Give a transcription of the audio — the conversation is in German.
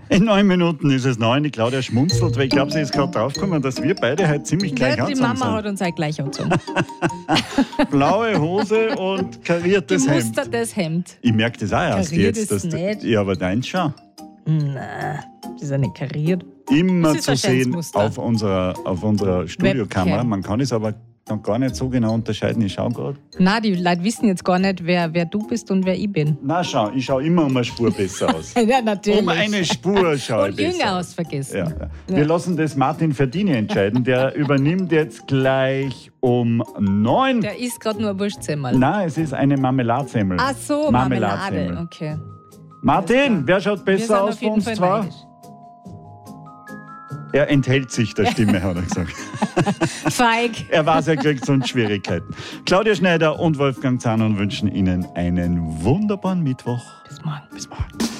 In 9 Minuten ist es 9. Die Claudia schmunzelt, weil ich glaube, sie ist gerade draufgekommen, dass wir beide heute ziemlich gleich Ja, die angezogen Mama sind. hat uns auch gleich angezogen. Blaue Hose und kariertes Hemd. Gemustertes Hemd. Ich merke das auch erst Kariert jetzt. ist nicht. Ja, aber deins schon. Nein, das ist ja nicht kariert. Immer Das ist zu ein schönes sehen Muster. auf unserer Studiokamera. Webcam. Man kann es aber noch gar nicht so genau unterscheiden. Ich schaue gerade. Nein, die Leute wissen jetzt gar nicht, wer du bist und wer ich bin. Na schau, ich schaue immer um eine Spur besser aus. Ja, natürlich. Um eine Spur schaue ich und besser jünger aus. aus vergessen. Ja. Wir lassen das Martin Verdini entscheiden. Der übernimmt jetzt gleich um 9. Der isst gerade nur ein Wurstsemmel. Nein, es ist eine Marmeladsemmel. Ach so, Marmelade. Marmeladsemmel. Okay. Martin, wer schaut Wir besser sind aus auf von jeden uns Fall zwei? neidisch. Er enthält sich der Stimme, hat er gesagt. Feig. Er weiß, er kriegt sonst Schwierigkeiten. Claudia Schneider und Wolfgang Zahn wünschen Ihnen einen wunderbaren Mittwoch. Bis morgen. Bis morgen.